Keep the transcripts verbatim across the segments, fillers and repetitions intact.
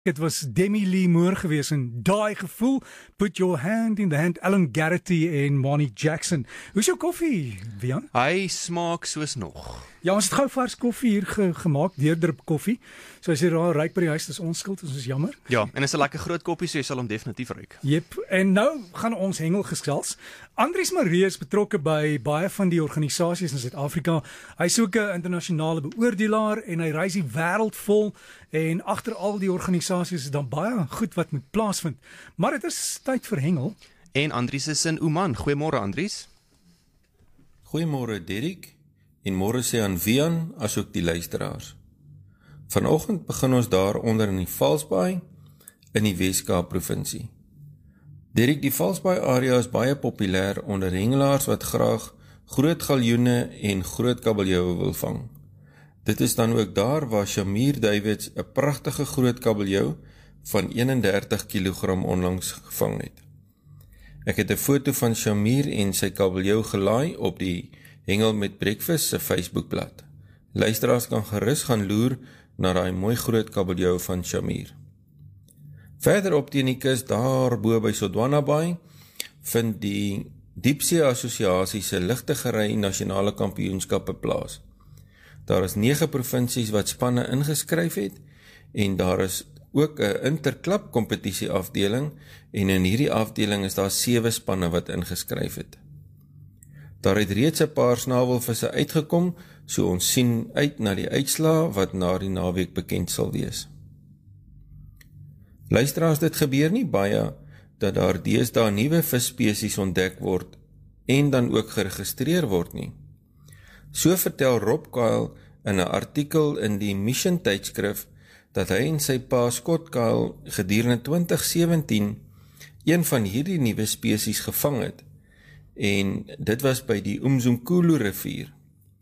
Het was Demi Lee Moore gewees en daai gevoel, Put Your Hand in the Hand, Alan Garrity en Monty Jackson. Hoe is jou koffie, Wian? Hy smaak soos nog. Ja, ons het gou vars koffie hier ge gemaak, deurdrip koffie. So as jy daar ruik by die huis, dis ons skuld, dis ons jammer. Ja, en is 'n lekker groot koppie, so jy sal hom definitief ruik. Jep, en nou gaan ons hengel gesels. Andries Maree is betrokke by baie van die organisasies in Suid-Afrika. Hy is ook 'n internasionale beoordelaar en hy reis die wêreld vol en agter al die organisasies is dan baie goed wat moet plaasvind. Maar dit is tyd vir hengel. En Andries is in Oman. Goeiemôre Andries. Goeiemôre Derek. En môre sê aan Wian as ook die luisteraars. Vanoggend begin ons daar onder in die Valsbaai in die Wes-Kaap provinsie. Derek, die Valsbaai area is baie populêr onder hengelaars wat graag groot galjoene en groot kabeljoue wil vang. Dit is dan ook daar waar Shamir Davids 'n pragtige groot kabeljou van eenendertig kilogram onlangs gevang het. Ek het 'n foto van Shamir en sy kabeljou gelaai op die Hengel met Breakfast se Facebookblad. Luisteraars kan gerus gaan loer na daai mooi groot kabeljou van Shamir. Verder op teen die kus daar bo by Sodwana Bay vind die Diepsee Assosiasie se ligtegery nasionale kampioenskappe plaas. Daar is nege provinsies wat spanne ingeskryf het en daar is ook 'n interklub kompetisie afdeling en in hierdie afdeling is daar sewe spanne wat ingeskryf het. Daar het reeds 'n paar snavelvisse uitgekom, so ons sien uit na die uitslae wat na die naweek bekend sal wees. Luisteraars, dit gebeur nie baie dat daar deesdae nuwe visspesies ontdek word en dan ook geregistreer word nie. So vertel Rob Kyle in 'n artikel in die Mission tydskrif dat hy en sy pa Scott Kyle gedurende twintig sewentien een van hierdie nuwe spesies gevang het en dit was by die Umzimkhulu rivier.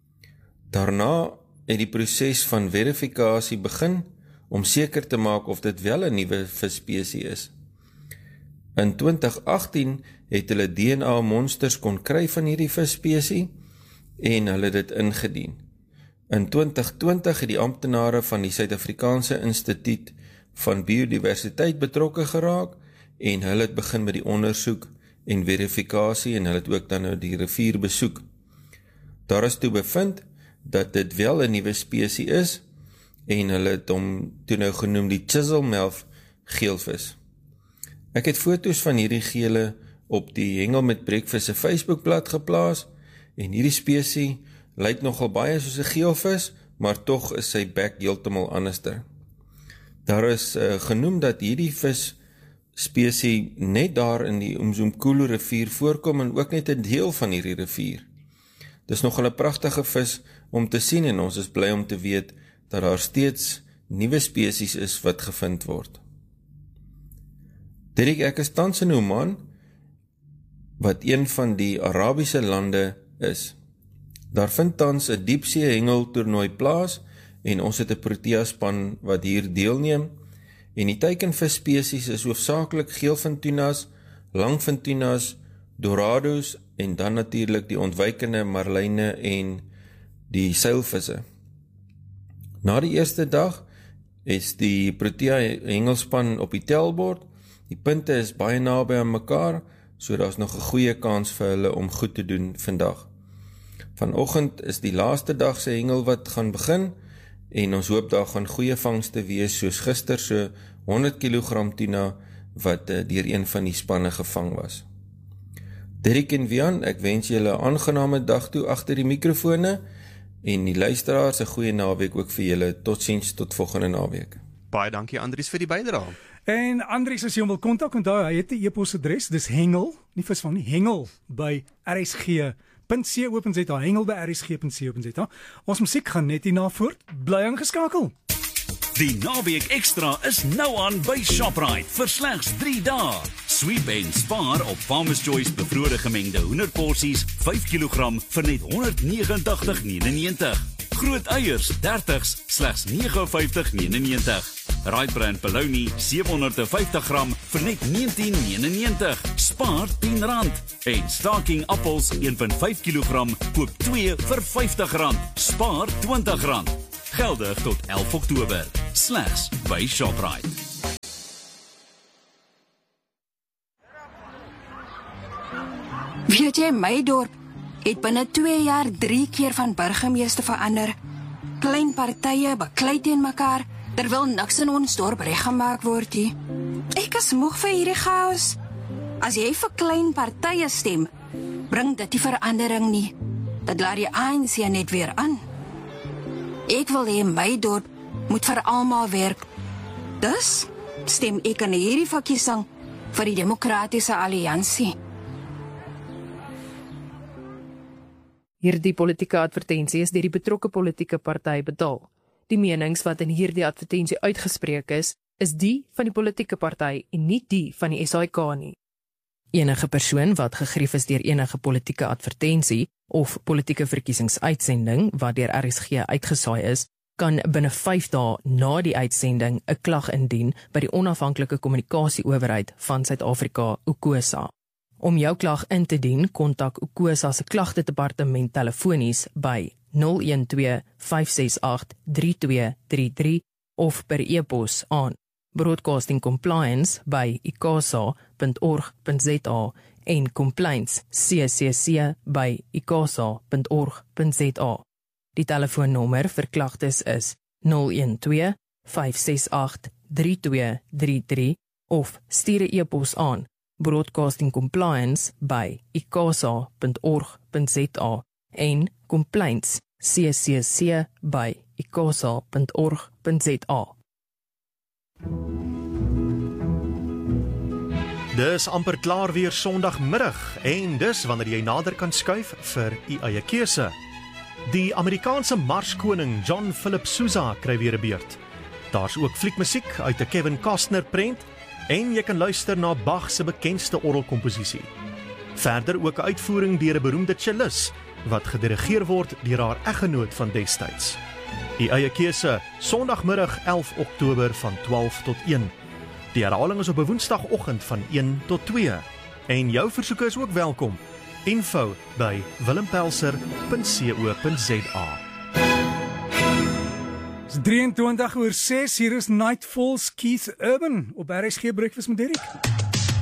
Daarna het die proses van verifikasie begin om seker te maak of dit wel 'n nuwe visspesie is. In twintig agtien het hulle D N A monsters kon kry van hierdie visspesie en hulle dit ingedien. In twintig twintig het die amptenare van die Suid-Afrikaanse Instituut van Biodiversiteit betrokke geraak en hulle het begin met die ondersoek en verifikasie en hulle het ook dan nou die rivier besoek. Daar is toe bevind dat dit wel 'n nuwe spesie is en hulle het hom toe nou genoem die Chiselmouth geelvis. Ek het foto's van hierdie gele op die Hengel met Breakfast se Facebookblad geplaas en hierdie spesie lyk nogal baie soos 'n geelvis, maar tog is sy bek heeltemal anderster. Daar is uh, genoem dat hierdie vis spesie net daar in die Umzimkhulu rivier voorkom en ook net 'n deel van hierdie rivier. Dis nogal 'n pragtige vis om te sien en ons is bly om te weet dat daar steeds nuwe spesies is wat gevind word. Derek, ek is tans in Oman, wat een van die Arabiese lande is. Daar vind tans 'n diepsee hengeltoernooi plaas en ons het 'n Protea span wat hier deelneem. En die teikenvisspesies is hoofsaaklik geelvintunas, langvintunas, dorados en dan natuurlik die ontwykende marline en die seilvisse. Na die eerste dag is die Protea hengelspan op die tellbord. Die punte is baie naby aan mekaar, so daar is nog 'n goeie kans vir hulle om goed te doen vandag. Vanoggend is die laaste dag se hengel wat gaan begin en ons hoop daar gaan goeie vangste wees soos gister so honderd kilogram tuna wat uh, deur een van die spanne gevang was. Derek en Wian, ek wens julle 'n aangename dag toe agter die mikrofone en die luisteraars 'n goeie naweek ook vir julle. Totsiens tot volgende naweek. Baie dankie Andries vir die bydrae. En Andries, as jy hom wil kontak, onthou, hy het 'n e-posadres, dis hengel, nie visvang nie, hengel by r s g punt co punt za, hengel by r s g punt co punt za. Ons musiek gaan net hierna voort, bly ingeskakel. Die naweek ekstra is nou aan by Shoprite vir slegs drie dae. Sweep en spaar op Farmer's Choice bevrore gemengde hoenderporsies vyf kilogram vir net honderd vyf ag nege negenennegentig. Groot eiers dertigs slegs vyf nege negenennegentig. Right Brand Bologna sewe vyftig gram vir net negentien negenennegentig. Spaar tien rand. En Staking appels een komma vyf kilogram koop twee vir vyftig rand. Spaar twintig rand. Geldig tot elf Oktober. Slegs by Shoprite. Weet jy, my dorp het binne twee jaar drie keer van burgemeester verander. Klein partye beklei teen mekaar, terwyl niks in ons dorp reggemaak word nie. Ek is moeg vir hierdie chaos. As jy vir klein partye stem, bring dit die verandering nie. Dit laat die A N C net weer aan. Ek wil hê my dorp moet vir almal werk. Dus stem ek in hierdie verkiesing vir die Demokratiese Alliansie. Hierdie politieke advertensie is deur die betrokke politieke party betaal. Die menings wat in hierdie advertensie uitgespreek is, is die van die politieke party en nie die van die S A I K nie. Enige persoon wat gegrief is deur enige politieke advertensie of politieke verkiesingsuitsending wat deur R S G uitgesaai is, kan binne vyf dae na die uitsending 'n klag indien by die onafhanklike kommunikasieowerheid van Suid-Afrika, UKOSA. Om jou klag in te dien, kontak UKOSA se klagtedepartement telefonies by nul een twee vyf ses agt drie twee drie drie of per e-pos aan broadcastingcompliance by i k s a punt org punt z a en complaints c c c by i k s a punt org punt z a. Die telefoonnommer vir klagtes is nul een twee vyf ses agt drie twee drie drie of stuur 'n e-pos aan broadcastingcompliance by i k s a punt org punt z a en complaints c c c by i k s a punt org punt z a. Dis amper klaar weer Sondagmiddag en dis wanneer jy nader kan skuif vir u eie keuse. Die Amerikaanse Marskoning John Philip Sousa kry weer 'n beurt. Daar's ook fliekmusiek uit 'n Kevin Costner prent en jy kan luister na Bach se bekendste orgelkomposisie. Verder ook 'n uitvoering deur 'n beroemde cellist wat gedirigeer word deur haar eggenoot van destyds. U eie keuse, Sondagmiddag elf Oktober van twaalf tot een. Die herhaling is op 'n Woensdagoggend van een tot twee. En jou versoeke is ook welkom. Info by willempelser punt co punt z a. Dis drieëntwintig oor ses, hier is Nightfalls, Keith Urban op R S G Breakfast met Derek.